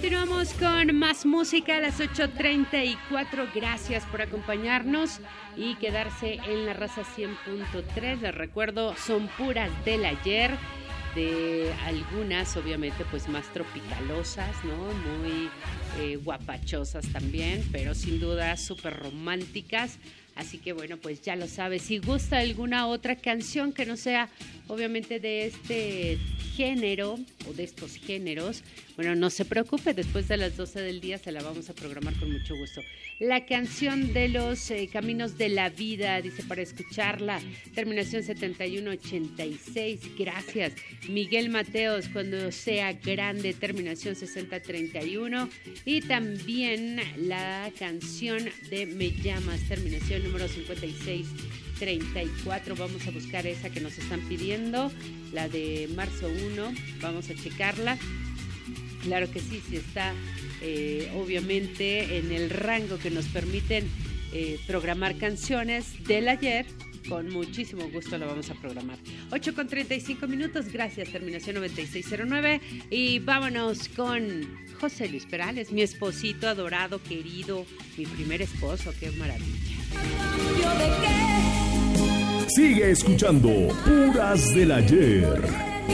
Continuamos con más música a las 8:34. Gracias por acompañarnos y quedarse en la raza 100.3. Les recuerdo, son puras del ayer, de algunas obviamente pues más tropicalosas, ¿no? Muy guapachosas también, pero sin duda súper románticas. Así que bueno, pues ya lo sabes. Si gusta alguna otra canción que no sea obviamente de este género o de estos géneros, bueno, no se preocupe, después de las 12 del día se la vamos a programar con mucho gusto. La canción de los Caminos de la Vida, dice, para escucharla, terminación 7186, gracias. Miguel Mateos, Cuando sea grande, terminación 6031, y también la canción de Me llamas, terminación número 5634. Vamos a buscar esa que nos están pidiendo, la de marzo 1, vamos a checarla. Claro que sí, sí está obviamente en el rango que nos permiten programar canciones del ayer. Con muchísimo gusto lo vamos a programar. 8:35, gracias, terminación 9609. Y vámonos con José Luis Perales, mi esposito adorado, querido, mi primer esposo, qué maravilla. Sigue escuchando Puras del Ayer.